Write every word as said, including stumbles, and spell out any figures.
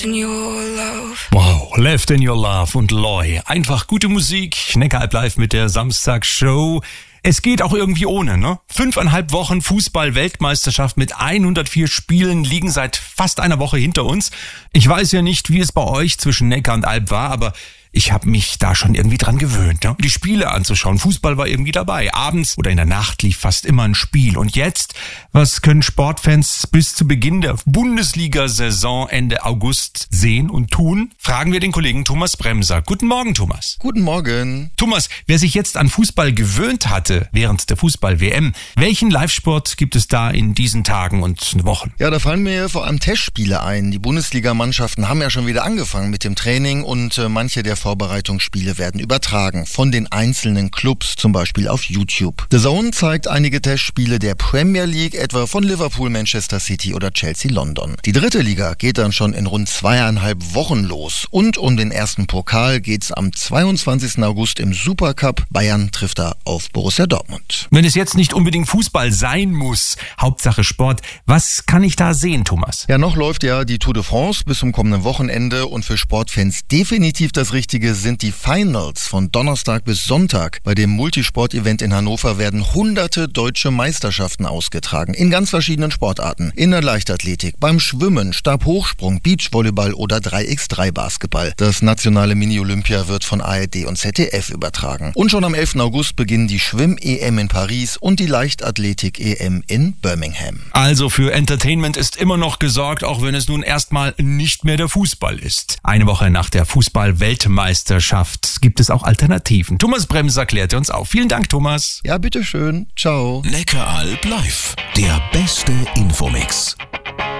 In your love. Wow, Left in Your Love und Loy. Einfach gute Musik. Neckaralb live mit der Samstagsshow. Es geht auch irgendwie ohne, ne? Fünfeinhalb Wochen Fußball-Weltmeisterschaft mit hundertvier Spielen liegen seit fast einer Woche hinter uns. Ich weiß ja nicht, wie es bei euch zwischen Neckar und Alb war, aber ich habe mich da schon irgendwie dran gewöhnt, ne? Die Spiele anzuschauen. Fußball war irgendwie dabei. Abends oder in der Nacht lief fast immer ein Spiel. Und jetzt, was können Sportfans bis zu Beginn der Bundesliga-Saison Ende August sehen und tun? Fragen wir den Kollegen Thomas Bremser. Guten Morgen, Thomas. Guten Morgen. Thomas, wer sich jetzt an Fußball gewöhnt hatte während der Fußball-W M, welchen Live-Sport gibt es da in diesen Tagen und Wochen? Ja, da fallen mir vor allem Testspiele ein. Die Bundesliga-Mannschaften haben ja schon wieder angefangen mit dem Training und äh, manche der Vorbereitungsspiele werden übertragen von den einzelnen Clubs, zum Beispiel auf YouTube. The Zone zeigt einige Testspiele der Premier League, etwa von Liverpool, Manchester City oder Chelsea London. Die dritte Liga geht dann schon in rund zweieinhalb Wochen los. Und um den ersten Pokal geht's am zweiundzwanzigsten August im Supercup. Bayern trifft da auf Borussia Dortmund. Wenn es jetzt nicht unbedingt Fußball sein muss, Hauptsache Sport, was kann ich da sehen, Thomas? Ja, noch läuft ja die Tour de France bis zum kommenden Wochenende und für Sportfans definitiv das Richtige sind die Finals von Donnerstag bis Sonntag. Bei dem Multisport-Event in Hannover werden hunderte deutsche Meisterschaften ausgetragen, in ganz verschiedenen Sportarten. In der Leichtathletik, beim Schwimmen, Stabhochsprung, Beachvolleyball oder drei gegen drei Basketball. Das nationale Mini-Olympia wird von A R D und Z D F übertragen. Und schon am elften August beginnen die Schwimm-E M in Paris und die Leichtathletik-E M in Birmingham. Also für Entertainment ist immer noch gesorgt, auch wenn es nun erstmal nicht mehr der Fußball ist. Eine Woche nach der Fußball-Weltmeisterschaft gibt es auch Alternativen. Thomas Bremser erklärte uns auf. Vielen Dank, Thomas. Ja, bitteschön. Ciao. Neckaralb live, der beste Infomix.